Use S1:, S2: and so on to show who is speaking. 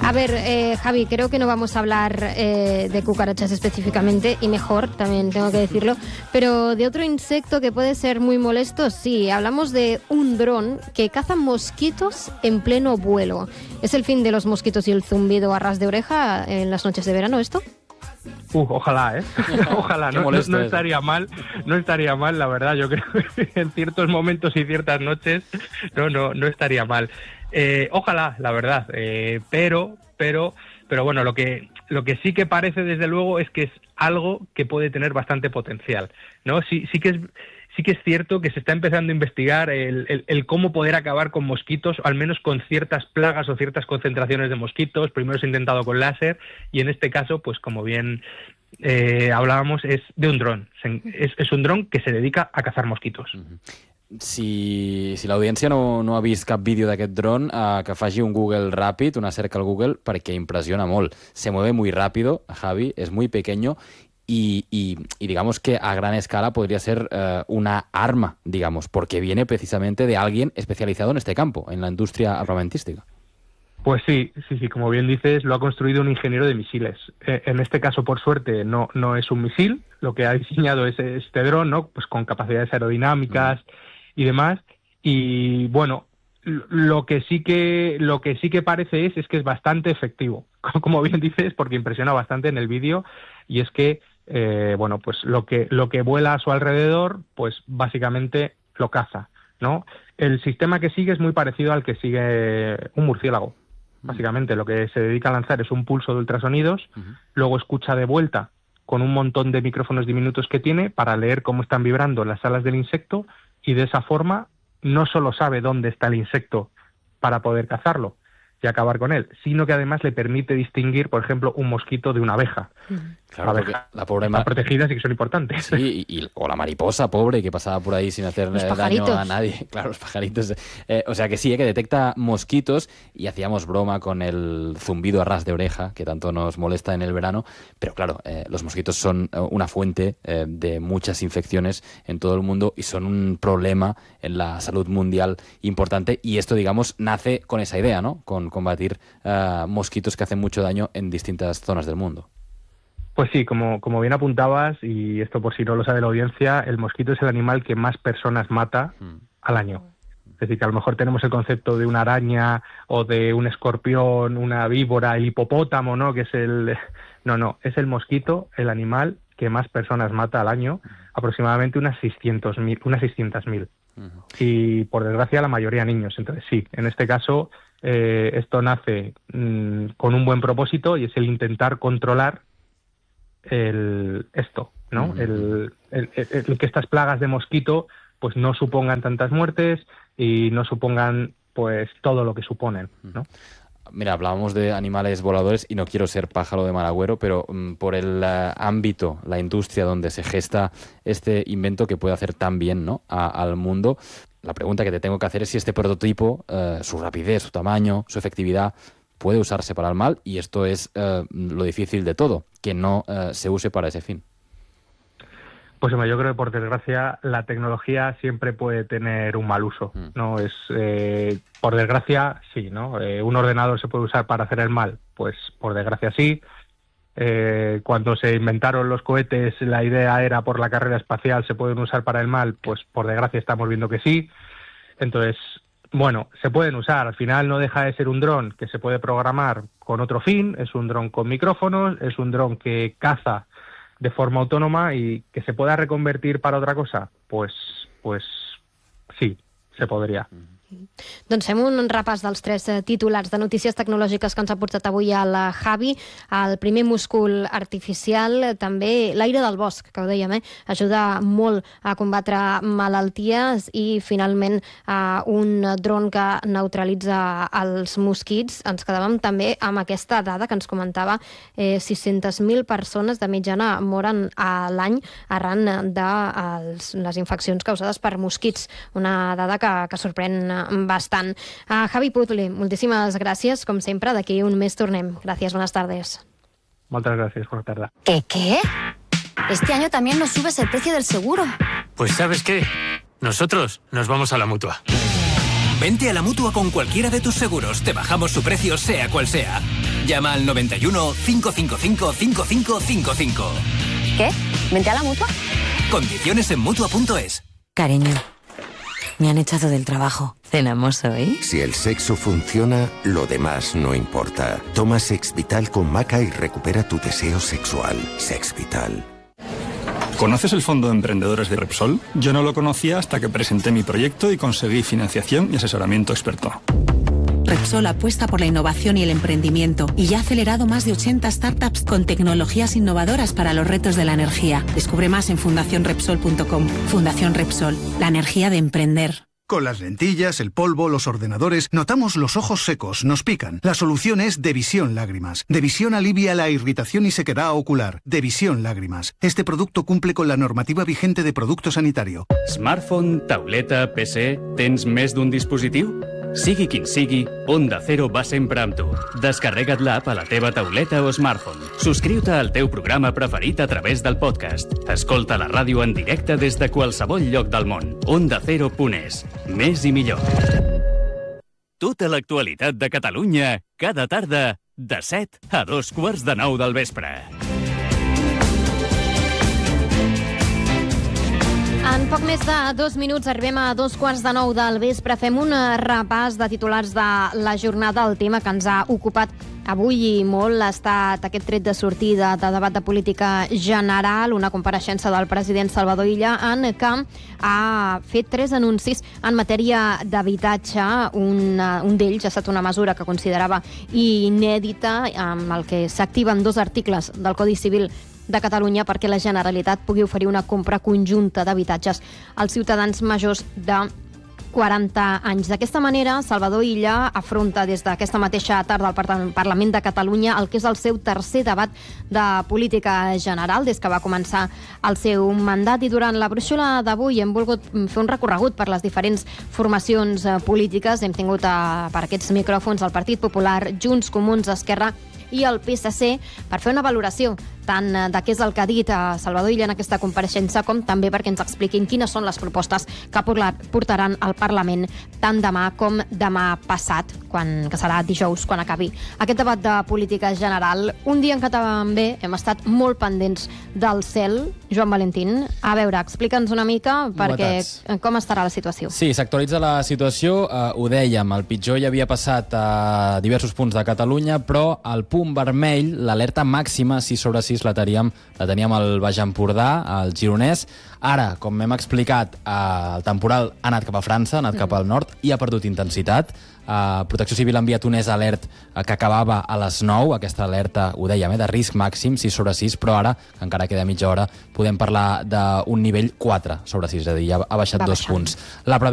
S1: A ver, Javi, creo que no vamos a hablar de cucarachas específicamente, y mejor, también tengo que decirlo, pero de otro insecto que puede ser muy molesto, sí. Hablamos de un dron que caza mosquitos en pleno vuelo. ¿Es el fin de los mosquitos y el zumbido a ras de oreja en las noches de verano esto?
S2: Ojalá, ojalá, no estaría mal, la verdad. Yo creo que en ciertos momentos y ciertas noches no estaría mal. Ojalá, la verdad, pero bueno, lo que sí que parece desde luego es que es algo que puede tener bastante potencial, ¿no? Sí que es cierto que se está empezando a investigar el cómo poder acabar con mosquitos, o al menos con ciertas plagas o ciertas concentraciones de mosquitos. Primero se ha intentado con láser y en este caso, pues como bien hablábamos, es de un dron. Es un dron que se dedica a cazar mosquitos.
S3: Si l'audiència no ha vist cap vídeo d'aquest dron, que faci un Google ràpid, una cerca al Google, perquè impressiona molt. Se mueve muy rápido, Javi, es muy pequeño y digamos que a gran escala podría ser una arma, digamos, porque viene precisamente de alguien especializado en este campo, en la industria armamentística.
S2: Pues sí, como bien dices, lo ha construido un ingeniero de misiles. En este caso, por suerte, no es un misil, lo que ha diseñado es este dron, ¿no? Pues con capacidades aerodinámicas y demás. Y bueno, lo que sí que parece es que es bastante efectivo, como bien dices, porque impresiona bastante en el vídeo, y es que bueno, pues lo que vuela a su alrededor, pues básicamente lo caza, ¿no? El sistema que sigue es muy parecido al que sigue un murciélago. Básicamente lo que se dedica a lanzar es un pulso de ultrasonidos, luego escucha de vuelta con un montón de micrófonos diminutos que tiene para leer cómo están vibrando las alas del insecto, y de esa forma no solo sabe dónde está el insecto para poder cazarlo y acabar con él, sino que además le permite distinguir, por ejemplo, un mosquito de una abeja.
S3: Claro,
S2: la abeja, la pobre están protegidas y que son importantes.
S3: Sí, o la mariposa, pobre, que pasaba por ahí sin hacer daño a nadie. Claro, los pajaritos. O sea que sí, que detecta mosquitos, y hacíamos broma con el zumbido a ras de oreja, que tanto nos molesta en el verano, pero claro, los mosquitos son una fuente de muchas infecciones en todo el mundo y son un problema en la salud mundial importante, y esto, digamos, nace con esa idea, ¿no? Con combatir mosquitos que hacen mucho daño en distintas zonas del mundo.
S2: Pues sí, como bien apuntabas, y esto por si no lo sabe la audiencia, el mosquito es el animal que más personas mata al año. Es decir, que a lo mejor tenemos el concepto de una araña o de un escorpión, una víbora, el hipopótamo, ¿no? Que es No, es el mosquito el animal que más personas mata al año, aproximadamente unas 600.000. Y por desgracia la mayoría niños. Entonces sí, en este caso esto nace con un buen propósito, y es el intentar controlar esto, ¿no? El que estas plagas de mosquito pues no supongan tantas muertes y no supongan pues todo lo que suponen, ¿no?
S3: Mira, hablábamos de animales voladores y no quiero ser pájaro de mal agüero, pero por el ámbito, la industria donde se gesta este invento que puede hacer tan bien, ¿no? al mundo, la pregunta que te tengo que hacer es si este prototipo, su rapidez, su tamaño, su efectividad, puede usarse para el mal, y esto es lo difícil de todo, que no se use para ese fin.
S2: Pues hombre, yo creo que por desgracia la tecnología siempre puede tener un mal uso, ¿no? Por desgracia sí, ¿no? Un ordenador se puede usar para hacer el mal, pues por desgracia sí. Cuando se inventaron los cohetes, la idea era por la carrera espacial, ¿se pueden usar para el mal? Pues por desgracia estamos viendo que sí. Entonces, bueno, se pueden usar. Al final no deja de ser un dron que se puede programar con otro fin, es un dron con micrófonos, es un dron que caza de forma autónoma, y que se pueda reconvertir para otra cosa, pues sí, se podria.
S1: Doncs fem un repàs dels 3 titulars de notícies tecnològiques que ens ha portat avui el Javi. El primer, múscul artificial, també l'aire del bosc, que ho dèiem, ajuda molt a combatre malalties, i finalment un dron que neutralitza els mosquits. Ens quedàvem també amb aquesta dada que ens comentava, 600.000 persones de mitjana moren a l'any arran de les infeccions causades per mosquits, una dada que sorprèn bastant. Javi Putle, moltíssimes gràcies, com sempre. D'aquí un mes tornem. Gràcies, buenas tardes.
S2: Muchas gracias, buenas tardes.
S4: ¿Qué? Este año también nos subes el precio del seguro.
S5: Pues ¿sabes qué? Nosotros nos vamos a la Mutua.
S6: Vente a la Mutua con cualquiera de tus seguros. Te bajamos su precio, sea cual sea. Llama al 91 555 5555.
S4: ¿Qué? ¿Vente a la Mutua?
S6: Condiciones en Mutua.es.
S7: Cariño, me han echado del trabajo. ¿Cenamos hoy?
S8: Si el sexo funciona, lo demás no importa. Toma Sex Vital con maca y recupera tu deseo sexual. Sex Vital.
S9: ¿Conoces el Fondo de Emprendedores de Repsol? Yo no lo conocía hasta que presenté mi proyecto y conseguí financiación y asesoramiento experto.
S10: Repsol apuesta por la innovación y el emprendimiento y ya ha acelerado más de 80 startups con tecnologías innovadoras para los retos de la energía. Descubre más en fundacionrepsol.com. Fundación Repsol, la energía de emprender.
S11: Con las lentillas, el polvo, los ordenadores, notamos los ojos secos, nos pican. La solución es Devisión Lágrimas. Devisión alivia la irritación y sequedad ocular. Devisión Lágrimas. Este producto cumple con la normativa vigente de producto sanitario.
S12: Smartphone, tauleta, PC... Tens més d'un dispositiu? Sigui quin sigui, Onda Cero va sempre amb tu. Descarrega't l'app a la teva tauleta o smartphone. Subscriu-te al teu programa preferit a través del podcast. Escolta la ràdio en directe des de qualsevol lloc del món. OndaCero.es. Més i millor. Tota l'actualitat de Catalunya, cada tarda, de 7 a 8:45 del vespre.
S1: En poc més de 2 minuts arribem a 8:45 del vespre. Fem un repàs de titulars de la jornada. El tema que ens ha ocupat avui i molt ha estat aquest tret de sortida de debat de política general, una compareixença del president Salvador Illa en què ha fet 3 anuncis en matèria d'habitatge. Un d'ells ha estat una mesura que considerava inèdita, amb el que s'activen 2 articles del Codi Civil de Catalunya perquè la Generalitat pugui oferir una compra conjunta d'habitatges als ciutadans majors de 40 anys. D'aquesta manera, Salvador Illa afronta des d'aquesta mateixa tarda al Parlament de Catalunya el que és el seu tercer debat de política general des que va començar el seu mandat, i durant la brúixola d'avui hem volgut fer un recorregut per les diferents formacions polítiques. Hem tingut per aquests micròfons el Partit Popular, Junts, Comuns, Esquerra i el PSC per fer una valoració tant de què és el que ha dit Salvador Illa en aquesta compareixença, com també perquè ens expliquin quines són les propostes que portaran al Parlament tant demà com demà passat, que serà dijous, quan acabi aquest debat de política general. Un dia en què també hem estat molt pendents del cel. Joan Valentín, a veure, explica'ns una mica com estarà la situació.
S3: Sí, s'actualitza la situació, ho dèiem, el pitjor ja havia passat a diversos punts de Catalunya, però el punt vermell, l'alerta màxima 6/6, la teníem al Baix Empordà, al Gironès. Ara, com hem explicat, el temporal ha anat cap a França, ha anat cap al nord i ha perdut intensitat. Protecció Civil ha enviat un alert que acabava a les 9, aquesta alerta, ho dèiem, de risc màxim 6/6, però ara, que encara queda mitja hora, podem parlar d'un nivell 4/6, és a dir, ja ha baixat 2 punts. La